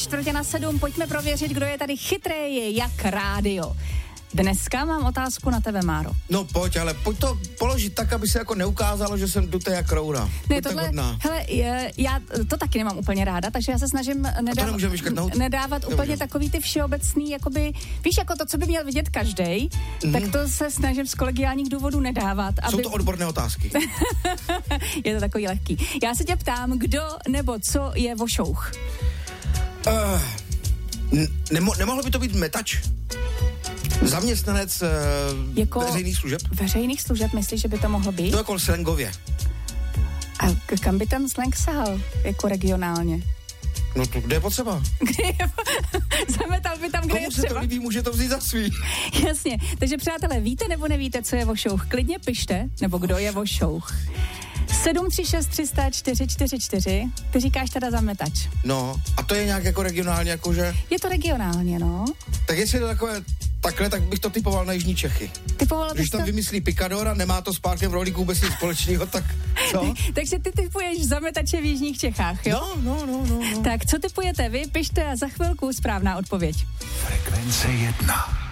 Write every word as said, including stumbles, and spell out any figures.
Čtvrtě na sedm, pojďme prověřit, kdo je tady chytrej jak rádio. Dneska mám otázku na tebe, Máro. No pojď, ale pojď to položit tak, aby se jako neukázalo, že jsem dutej jak roura. Ne, tohle, hele, já to taky nemám úplně ráda, takže já se snažím nedáv, nedávat úplně nemůžem. takový ty všeobecný, jakoby, víš, jako to, co by měl vidět každej, mm. tak to se snažím z kolegiálních důvodů nedávat. Aby... Jsou to odborné otázky. Je to takový lehký. Já se tě ptám, kdo nebo co je vošouch? Uh, nemo, nemohlo by to být metač? Zaměstnanec uh, jako veřejných služeb? Veřejných služeb, myslíš, že by to mohlo být? No jako slangově. A kam by ten slang sahal, jako regionálně? No to kde je potřeba? Kde je Zametal by tam, kde Komu je se třeba. to líbí, může to vzít za svý. Jasně, takže přátelé, víte nebo nevíte, co je vošouch? Klidně pište, nebo kdo je vošouch. sedm tři šest tři sta čtyři čtyři čtyři, ty říkáš teda zametač. No, a to je nějak jako regionálně, jakože... Je to regionálně, no. Tak jestli je to takové takhle, tak bych to typoval na jižní Čechy. Typovala Když tam to... vymyslí pikador a nemá to s párkem rohlíků vůbec nic společného, tak co? Takže ty typuješ zametače v jižních Čechách, jo? No, no, no, no, no. Tak co typujete vy? Pište a za chvilku správná odpověď. Frekvence jedna.